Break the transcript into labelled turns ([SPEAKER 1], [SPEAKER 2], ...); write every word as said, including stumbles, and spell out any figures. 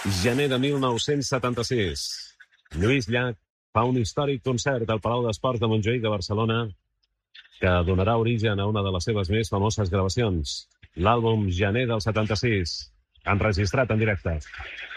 [SPEAKER 1] Gener de mil nou-cents setanta-sis. Lluís Llach fa un històric concert al Palau d'Esports de Montjuïc de Barcelona que donarà origen a una de les seves més famoses gravacions, l'àlbum Gener del setanta-sis, enregistrat en directe.